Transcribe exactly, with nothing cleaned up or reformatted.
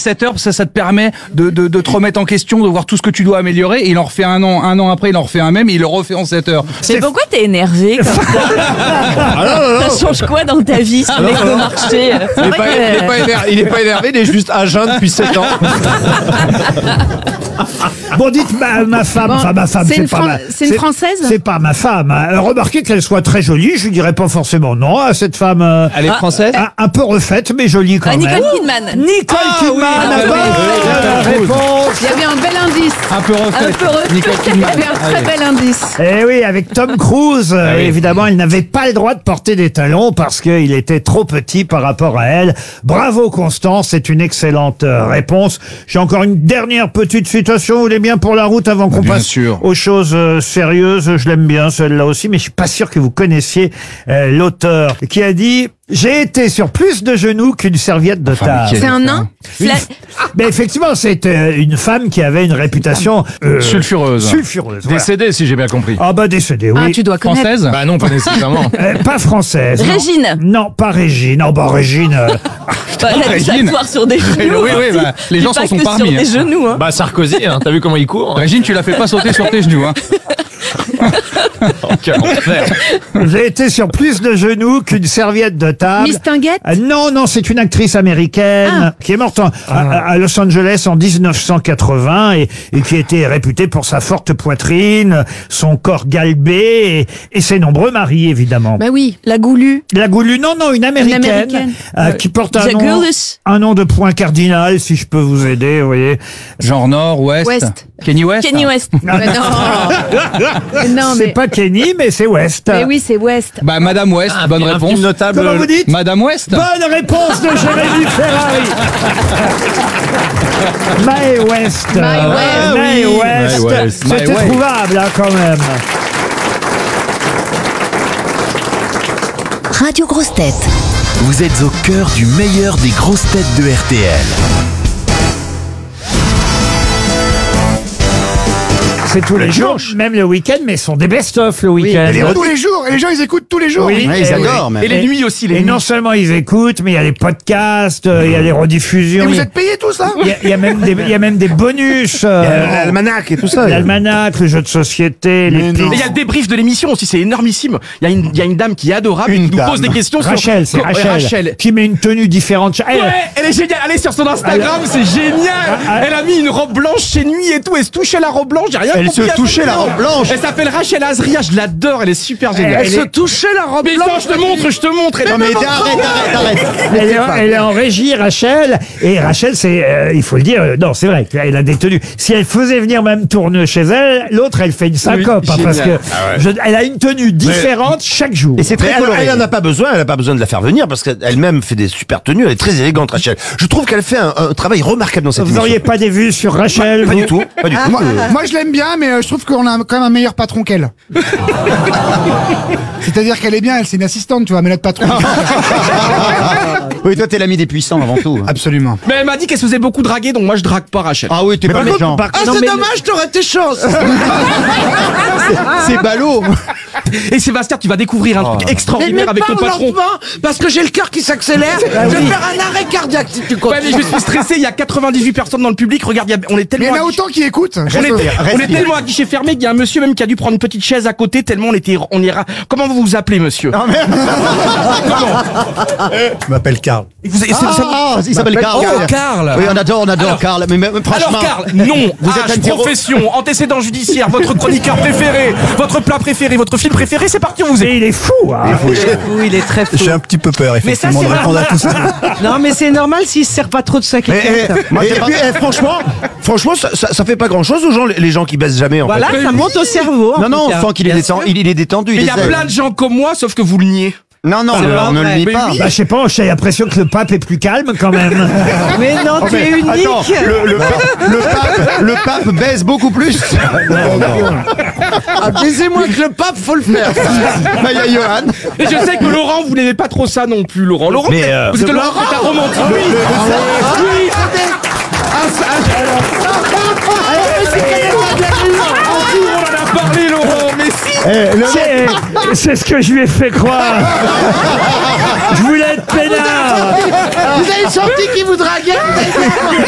sept heures parce que ça te permet de, de, de te remettre en question, de voir tout ce que tu dois améliorer. Et il en refait un an, un an après, il en refait un même, et il le refait en sept heures. Mais pourquoi t'es énervé comme ça? Ah non, non, non. Ça change quoi dans ta vie, ce mec de marché? Il n'est pas, il est pas énervé, il est pas énervé, il est juste à jeun depuis sept ans. Bon, dites ma, ma femme, Bon, enfin ma femme, c'est c'est une pas Fran- ma, c'est une Française C'est pas ma femme. hein. Remarquez qu'elle soit très jolie. Je lui dirais pas forcément non à cette femme. euh, Elle est française. un, un peu refaite, mais jolie quand Ah, même. Nicole Kidman. Nicole Ah, Kidman. oui, ah, la oui, bonne oui, oui, réponse. Il y avait un bel indice. Un peu Un refaite. peu refait. Nicole Il y Kidman. avait un très Allez. bel indice. Eh oui, avec Tom Cruise. euh, oui. Évidemment, elle n'avait pas le droit de porter des talons parce qu'il était trop petit par rapport à elle. Bravo Constance, c'est une excellente euh, réponse. J'ai encore une dernière petite citation. Vous voulez bien pour la route avant qu'on bien passe sûr. aux choses euh, sérieuses. Je l'aime bien celle-là aussi, mais je suis pas sûr que vous connaissiez euh, l'auteur qui a dit « J'ai été sur plus de genoux qu'une serviette de Enfin, table mais C'est un nain. Fla- ». Mais effectivement, c'est euh, une femme qui avait une réputation euh, Sulfureuse. sulfureuse. Voilà. Décédé, si j'ai bien compris. Ah bah décédée, oui. Ah, tu dois connaître. Française. Bah non, pas nécessairement. Euh, pas française. non. Régine. Non, pas Régine. Non, bah Régine. euh, Bah, elle a dû Régine. s'asseoir sur des genoux. Oui, oui, bah, les C'est gens pas s'en sont que parmi, sur des hein. genoux, hein. Bah Sarkozy, hein, t'as vu comment il court? Régine, tu la fais pas sauter sur tes genoux. Hein. Oh, quel enfer. J'ai été sur plus de genoux qu'une serviette de table. Miss Tinguette. Ah, non, non, c'est une actrice américaine qui est morte en- à, à Los Angeles en dix-neuf cent quatre-vingts et, et qui était réputée pour sa forte poitrine, son corps galbé et, et ses nombreux maris, évidemment. Bah oui, la goulue. La Goulue, non, non, une américaine, américaine. euh, qui porte un The nom, Goulus. un nom de point cardinal, si je peux vous aider, vous voyez. Genre Nord, Ouest. West. Kenny West. Kenny West. Mais non. Mais non, C'est mais. pas Kenny, mais c'est West. Mais oui, c'est West. Bah Madame West, Un bonne film réponse. notable. Comment vous dites? Madame West. Bonne réponse de Jérémy Ferrari. Mae West. Mae West. Mae oui. West. Mae West. C'était Mae West. trouvable hein, quand même. Radio Grosses Têtes. Vous êtes au cœur du meilleur des grosses têtes de R T L. C'est tous les jours, même le week-end, mais ce sont des best-of le week-end. Tous les jours, et les gens ils écoutent tous les jours. Oui, Ouais, et ils oui. adorent même. Et les nuits aussi, les Et nuits. non seulement ils écoutent, mais il y a les podcasts, euh, il y a les rediffusions. Et il vous y a- êtes payés tous là? il y, a, il y a même des, il y a même des bonus. euh, L'almanach et tout ça. L'almanach, le jeu de société, les Mais petits- non. Et il y a le débrief de l'émission aussi, c'est énormissime. Il y, a une- il y a une dame qui est adorable, Une qui nous dame. pose des questions Rachel, c'est sur... Rachel, Rachel. qui met une tenue différente. Elle- Ouais, elle est géniale. Allez sur son Instagram, c'est génial. ah, Elle a mis une robe blanche chez nuit et tout. Elle se touchait la robe blanche. J'ai rien Elle compris. se à touchait ce la nom. robe blanche. Elle s'appelle Rachel Azria. Je l'adore. Elle est super géniale. Elle se touchait la robe blanche. Je te montre, je te montre. Non mais arrête, arrête, arrête. Elle est, elle est en régie, Rachel. Et Rachel, c'est, euh, il faut le dire, euh, non, c'est vrai qu'elle a des tenues. Si elle faisait venir même tourner chez elle, l'autre, elle fait une syncope. hein, parce que génial. je- elle a une tenue différente chaque jour. Et c'est Mais très elle, coloré. elle en a pas besoin, elle a pas besoin de la faire venir parce qu'elle-même fait des super tenues, elle est très élégante Rachel. Je trouve qu'elle fait un, un travail remarquable dans cette Vous émission. n'auriez pas des vues sur Rachel Pas vous du tout, pas du tout. Moi, moi, je l'aime bien, mais euh, je trouve qu'on a quand même un meilleur patron qu'elle. C'est-à-dire qu'elle est bien, elle c'est une assistante, tu vois, mais notre patron. Oui, toi t'es l'ami des puissants avant tout. Absolument. Mais elle m'a dit qu'elle se faisait beaucoup draguer, donc moi je drague pas Rachel. Ah oui, t'es pas méchant. Ah c'est dommage, t'aurais tes chances. C'est ballot. Et Sébastien, tu vas découvrir un truc extraordinaire avec ton patron. parce que j'ai le cœur qui s'accélère. Je vais faire un arrêt cardiaque si tu Ouais, mais je suis stressé. Il y a quatre-vingt-dixhuit personnes dans le public. Regarde, il y a- on est Mais tellement. il y en a à guichet- autant qui écoutent. On est, Respire, on est respire. tellement à guichet fermé qu'il y a un monsieur même qui a dû prendre une petite chaise à côté tellement on était, on ira. Comment vous vous appelez, monsieur? Je m'appelle Karl. Et vous- et c'est- ça- Ah, il s'appelle Karl. Oh, Karl. Oui, on adore, on adore Alors- Karl. Mais, mais franchement. Alors Karl, non, Vous âge, êtes un terreau- profession, antécédent judiciaire, votre chroniqueur préféré, votre plat préféré, votre film préféré, c'est parti, on vous Et écoute. il est fou, hein. Oui, il est très fou. J'ai un petit peu peur, Mais ça, effectivement, c'est de répondre à tout normal. ça. Non, mais c'est normal s'il se sert pas trop de sa Et, quéquette. et- et puis, eh, franchement, franchement, ça, ça, ça fait pas grand chose aux gens, les- les gens qui baissent jamais en Voilà, fait. ça monte au cerveau. en Non, non, tout cas. on sent qu'il est, Bien détendu, sûr. il, il est détendu. Mais il il y a essaie. plein de gens comme moi, sauf que vous le niez. Non, non, C'est le- pas on ne le vrai. nie Mais pas. oui. Bah, je sais pas, j'ai l'impression que le pape est plus calme quand même. Mais non, tu es unique. Attends, le, le, pape, le, pape, le pape baise beaucoup plus. Ah, baisez-moi que le pape, faut le faire. Bah, il y a Johan. Et je sais que Laurent, vous n'aimez pas trop ça non plus, Laurent. Laurent, Mais, vous êtes- euh, vous êtes Laurent, c'est un romantique. Oui. Oui. Ah, ça- on en a parlé, Laurent, mais si. C'est, c'est ce que je lui ai fait croire. Je voulais être peinard. Vous avez senti qu'il vous draguait?